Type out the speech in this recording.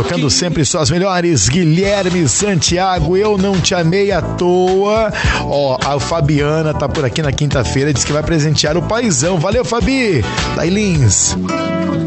tocando sempre suas melhores. Guilherme Santiago, eu não te amei à toa. Ó, a Fabiana tá por aqui na quinta-feira, diz que vai presentear o paizão. Valeu, Fabi. Daí, Lins.